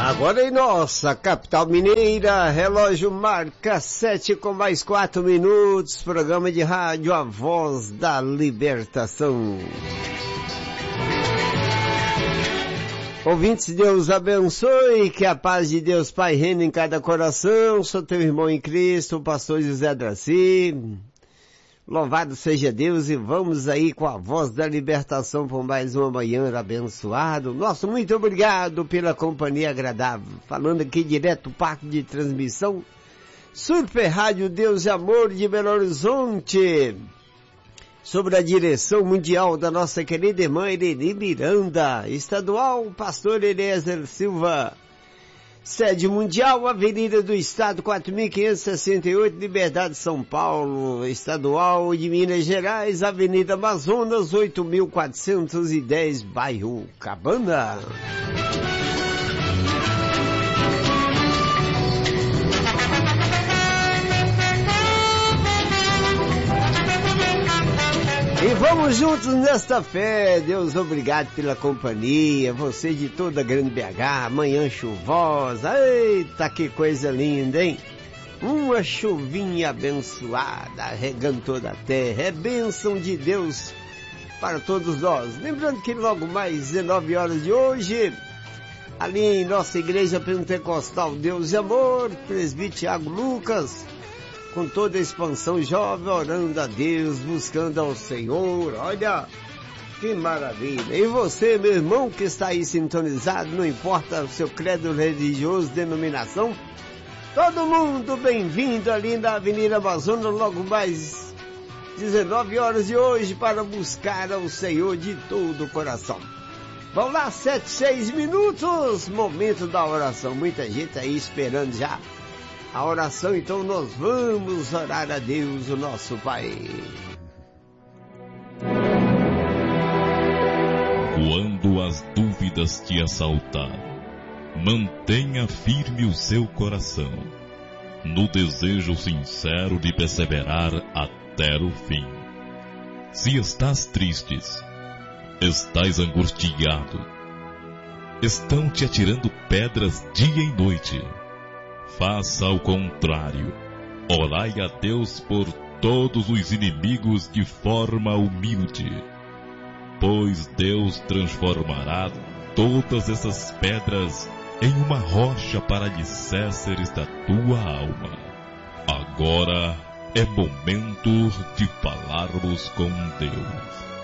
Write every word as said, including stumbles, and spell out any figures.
Agora em nossa capital mineira, relógio marca sete com mais quatro minutos, programa de rádio A Voz da Libertação. Ouvintes, Deus abençoe, que a paz de Deus Pai reine em cada coração. Sou teu irmão em Cristo, o pastor José Draci. Louvado seja Deus, e vamos aí com a Voz da Libertação por mais uma manhã abençoada. Nosso muito obrigado pela companhia agradável. Falando aqui direto do parque de transmissão Super Rádio Deus e Amor de Belo Horizonte, sobre a direção mundial da nossa querida irmã Irene Miranda, estadual pastor Eliezer Silva. Sede mundial, Avenida do Estado, quatro mil quinhentos e sessenta e oito, Liberdade, São Paulo. Estadual de Minas Gerais, Avenida Amazonas, oito mil quatrocentos e dez, bairro Cabana. E vamos juntos nesta fé. Deus, obrigado pela companhia. Você de toda a Grande B H, manhã chuvosa. Eita, que coisa linda, hein? Uma chuvinha abençoada, regando toda a terra. É bênção de Deus para todos nós. Lembrando que logo mais dezenove horas de hoje, ali em nossa igreja pentecostal Deus e Amor, presbítero Tiago Lucas, com toda a expansão jovem, orando a Deus, buscando ao Senhor. Olha, que maravilha. E você, meu irmão, que está aí sintonizado, não importa o seu credo religioso, denominação, todo mundo bem-vindo ali na Avenida Amazonas, logo mais dezenove horas de hoje, para buscar ao Senhor de todo o coração. Vamos lá, sete, seis minutos, momento da oração. Muita gente aí esperando já a oração, então nós vamos orar a Deus, o nosso Pai. Quando as dúvidas te assaltarem, mantenha firme o seu coração, no desejo sincero de perseverar até o fim. Se estás tristes, estás angustiado, estão te atirando pedras dia e noite, faça ao contrário. Orai a Deus por todos os inimigos de forma humilde, pois Deus transformará todas essas pedras em uma rocha para alicerces da tua alma. Agora é momento de falarmos com Deus.